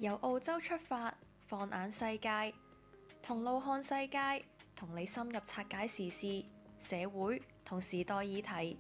由澳洲出發，放眼世界，同路看世界，同你深入拆解時事、社會同時代議題。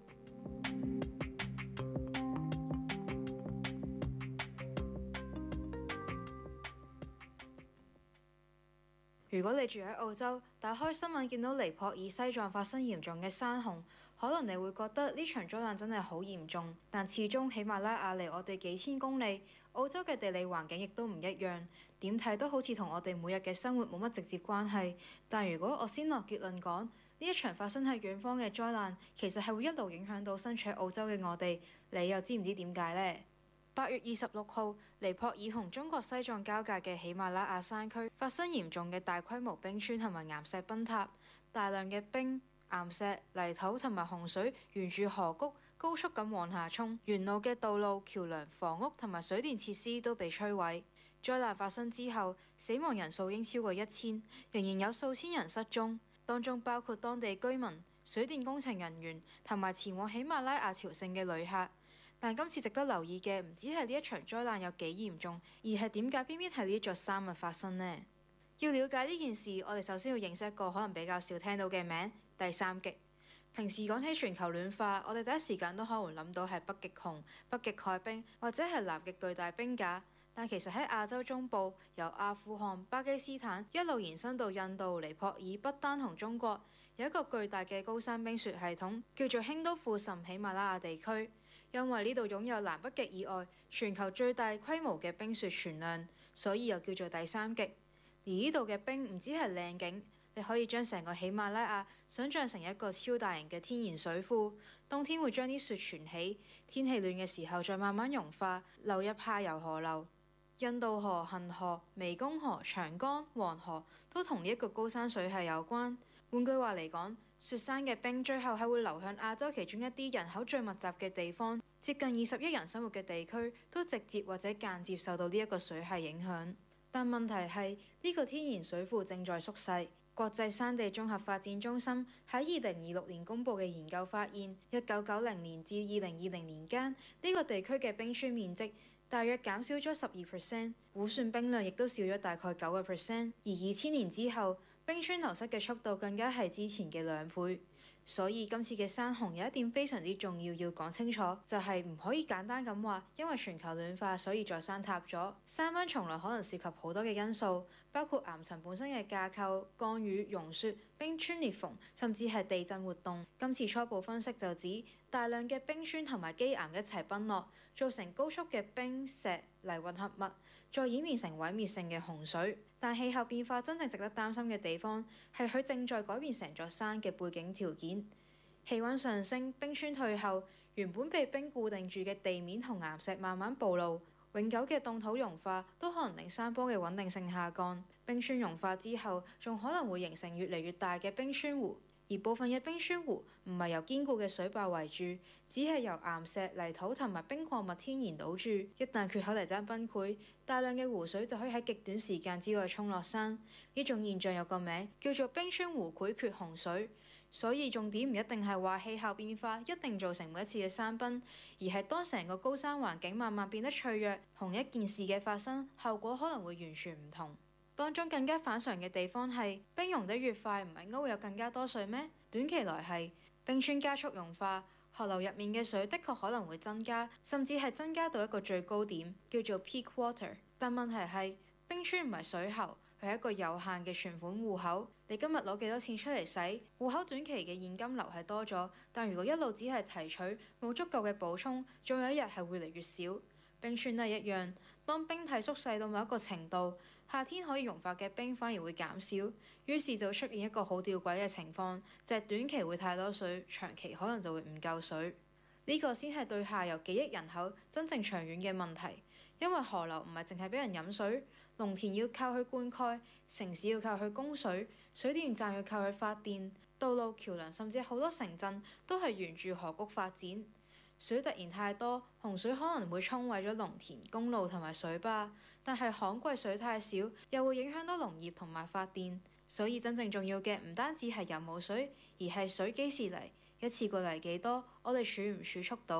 如果你住喺澳洲，打開新聞見到尼泊爾西藏發生嚴重嘅山洪，可能你會覺得呢場災難真係好嚴重。但始終喜馬拉雅離我哋幾千公里，澳洲嘅地理環境亦都唔一樣，點睇都好似同我哋每日嘅生活冇乜直接關係。但如果我先落結論講，呢一場發生喺遠方嘅災難，其實係會一路影響到身處澳洲嘅我哋，你又知唔知點解呢？8月26號，尼泊爾同中國西藏交界嘅喜馬拉雅山區發生嚴重嘅大規模冰川同埋岩石崩塌，大量嘅冰、岩石、泥土同埋洪水沿住河谷高速咁往下衝，沿路嘅道路、橋樑、房屋同埋水電設施都被摧毀。災難發生之後，死亡人數已經超過1000，仍然有數千人失蹤，當中包括當地居民、水電工程人員同埋前往喜馬拉雅朝聖嘅旅客。但今次值得留意嘅唔止係呢一場災難有幾嚴重，而係點解偏偏係呢一座山脈發生呢？要了解呢件事，我哋首先要認識一個可能比較少聽到嘅名——第三極。平時講起全球暖化，我哋第一時間都可能會諗到係北極熊、北極海冰或者係南極巨大冰架。但其實喺亞洲中部，由阿富汗、巴基斯坦一路延伸到印度、尼泊爾、不丹同中國，有一個巨大嘅高山冰雪系統，叫做興都庫什喜馬拉雅地區。因為呢度擁有南北極以外全球最大規模嘅冰雪存量，所以又叫做第三極。而呢度嘅冰唔止係靚景，你可以將成個喜馬拉雅想像成一個超大型嘅天然水庫，冬天會將啲雪存起，天氣暖嘅時候再慢慢融化，流入下游河流。印度河、恒河、湄公河、長江、黃河都同呢一個高山水系有關。換句話嚟講，雪山嘅冰最後係會流向亞洲其中一啲人口最密集嘅地方，接近20億人生活嘅地區都直接或者間接受到呢一個水系影響。但問題係呢個天然水庫正在縮細。國際山地綜合發展中心喺2026年公佈嘅研究發現，1990年至2020年間，呢個地區嘅冰川面積大約減少咗12%，估算冰量亦都少咗大概9%，而2000年之後，冰川流失嘅速度更加係之前嘅2倍。所以今次嘅山洪有一點非常之重要要講清楚，就係唔可以簡單咁話因為全球暖化所以座山塌咗。山崩從來可能涉及好多嘅因素，包括岩層本身嘅架構、降雨、融雪、冰川裂縫，甚至係地震活動。今次初步分析就指大量嘅冰川同埋基岩一齊崩落，造成高速嘅冰石泥混合物，再演變成毀滅性嘅洪水。但氣候變化真正值得擔心嘅地方係佢正在改變成座山嘅背景條件。氣溫上升，冰川退後，原本被冰固定住嘅地面同岩石慢慢暴露，永久嘅凍土融化都可能令山坡嘅穩定性下降。冰川融化之後，仲可能會形成越嚟越大嘅冰川湖。而部分嘅冰川湖唔係由堅固嘅水壩圍住，只係由岩石、泥土同埋冰礦物天然堵住。一旦缺口泥漿崩潰，大量嘅湖水就可以喺極短時間之內衝落山。呢種現象有個名叫做冰川湖潰缺洪水。所以重點唔一定係話氣候變化一定造成每一次嘅山崩，而係當成個高山環境慢慢變得脆弱，同一件事嘅發生後果可能會完全唔同。當中更加反常嘅地方係冰融得越快，唔係應該會有更加多水咩？短期內係冰川加速融化，河流入面嘅水的確可能會增加，甚至係增加到一個最高點，叫做 peak water。但問題係冰川唔係水喉，佢係一個有限嘅存款戶口。你今日攞幾多錢出嚟使，戶口短期嘅現金流係多咗，但如果一路只係提取，冇足夠嘅補充，總有一日係會越嚟越少。冰川都係一樣，當冰體縮細到某一個程度，夏天可以融化嘅冰反而會減少，於是就出現一個好吊詭嘅情況，就係短期會太多水，長期可能就會唔夠水。呢個先係對下游幾億人口真正長遠嘅問題，因為河流唔係淨係俾人飲水，農田要靠佢灌溉，城市要靠佢供水，水電站要靠佢發電，道路、橋梁甚至好多城鎮都係沿住河谷發展。水突然太多，洪水可能會沖毀咗農田、公路同埋水壩，但係旱季水太少，又會影響到農業同埋發電。所以真正重要嘅唔單止係有冇水，而係水幾時嚟，一次過嚟幾多，我哋儲唔儲蓄到。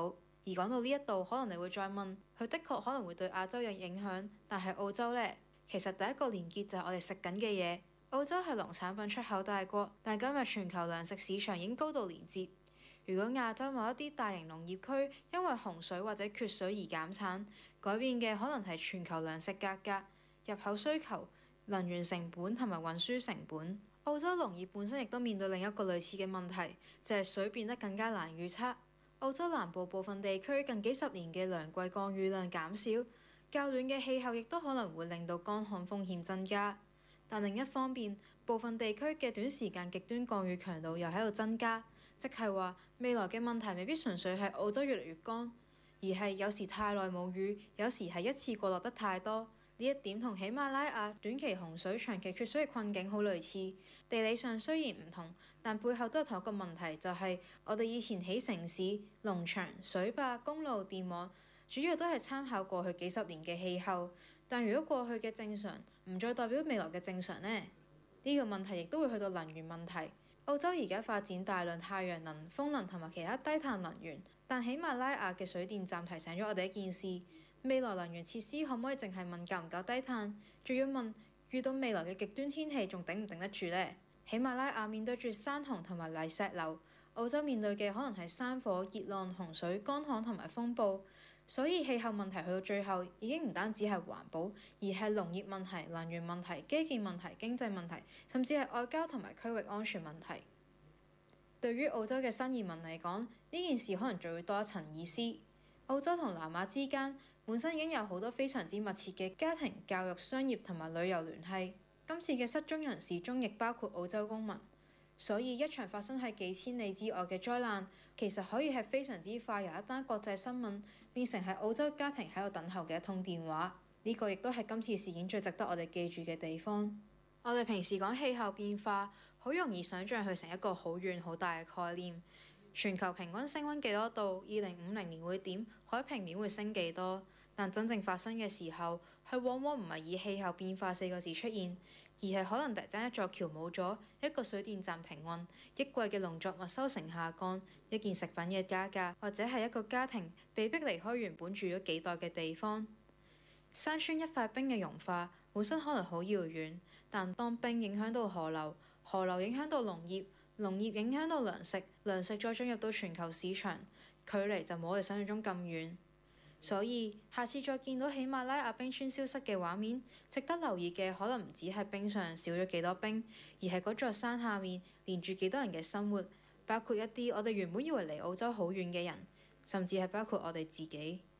而講到呢一度，可能你會再問，佢的確可能會對亞洲有影響，但係澳洲呢？其實第一個連結就係我哋食緊嘅嘢。澳洲係農產品出口大國，但今日全球糧食市場已經高度連接。如果亞洲某一啲大型農業區因為洪水或者缺水而減產，改變嘅可能係全球糧食價格、入口需求、能源成本同埋運輸成本。澳洲農業本身亦都面對另一個類似嘅問題，就係水變得更加難預測。澳洲南部部分地區近幾十年嘅涼季降雨量減少，較暖嘅氣候亦都可能會令到乾旱風險增加。但另一方面，部分地區嘅短時間極端降雨強度又喺度增加，即係話未來嘅問題未必純粹係澳洲越嚟越乾，而係有時太耐冇雨，有時係一次過落得太多。呢一點同喜馬拉雅短期洪水、長期缺水嘅困境好類似。地理上雖然唔同，但背後都係同一個問題，就係我哋以前起城市、農場、水壩、公路、電網，主要都係參考過去幾十年嘅氣候。但如果過去嘅正常唔再代表未來嘅正常呢？呢個問題亦都會去到能源問題。澳洲而家發展大量太陽能、風能同埋其他低碳能源，但喜馬拉雅嘅水電站提醒咗我哋一件事：未來能源設施可唔可以淨係問夠唔夠低碳，仲要問遇到未來嘅極端天氣仲頂唔頂得住呢？喜馬拉雅面對住山洪同埋泥石流，澳洲面對嘅可能係山火、熱浪、洪水、乾旱同埋風暴。所以氣候問題去到最後已經唔單止係環保，而係農業問題、能源問題、基建問題、經濟問題，甚至係外交同埋區域安全問題。對於澳洲嘅新移民嚟講，呢件事可能仲會多一層意思。澳洲同南亞之間本身已經有好多非常之密切嘅家庭、教育、商業同埋旅遊聯繫。今次嘅失蹤人士中亦包括澳洲公民，所以一場發生喺幾千里之外嘅災難，其實可以係非常之快由一單國際新聞變成係澳洲家庭喺度等候嘅一通電話。呢個亦都係今次事件最值得我哋記住嘅地方。我哋平時講氣候變化，好容易想像佢成一個好遠好大嘅概念。全球平均升溫幾多度？2050年會點？海平面會升幾多？但真正發生嘅時候，佢往往唔係以氣候變化4個字出現，而係可能突然間一座橋冇咗，一個水電站停運，一季嘅農作物收成下降，一件食品嘅加價，或者係一個家庭被迫離開原本住咗幾代嘅地方。山村一塊冰嘅融化本身可能好遙遠，但當冰影響到河流，河流影響到農業，農業影響到糧食，糧食再進入到全球市場，距離就冇我哋想象中咁遠。所以下次再見到喜馬拉雅冰川消失嘅畫面，值得留意嘅可能唔止係冰上少咗幾多冰，而係嗰座山下面連住幾多人嘅生活，包括一啲我哋原本以為離澳洲好遠嘅人，甚至係包括我哋自己。